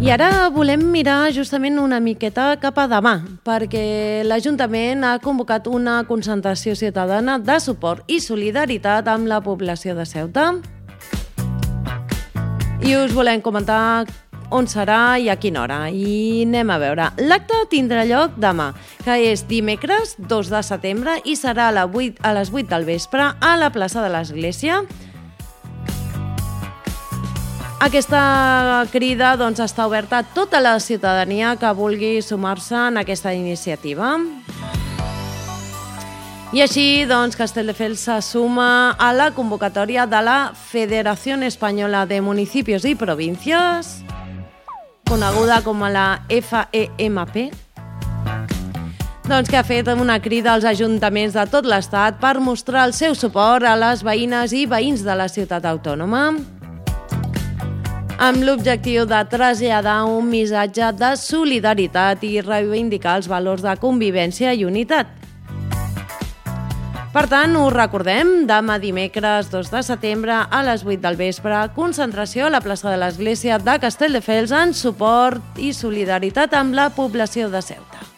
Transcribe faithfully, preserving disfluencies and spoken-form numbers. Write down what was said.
I ara volem mirar justament una miqueta cap a demà, perquè l'Ajuntament ha convocat una concentració ciutadana de suport i solidaritat amb la població de Ceuta. I us volem comentar on serà i a quina hora. I anem a veure. L'acte tindrà lloc demà, que és dimecres dos de setembre i serà a les vuit del vespre a la plaça de l'Església. Aquesta crida doncs, està oberta a tota la ciutadania que vulgui sumar-se en aquesta iniciativa. I així, doncs, Castelldefels se suma a la convocatòria de la Federació Espanyola de Municipios i Províncies, coneguda com a la F E M P, doncs, que ha fet una crida als ajuntaments de tot l'Estat per mostrar el seu suport a les veïnes i veïns de la ciutat autònoma, amb l'objectiu de traslladar un missatge de solidaritat i reivindicar els valors de convivència i unitat. Per tant, us recordem, demà dimecres dos de setembre a les vuit del vespre, concentració a la plaça de l'Església de Castelldefels en suport i solidaritat amb la població de Ceuta.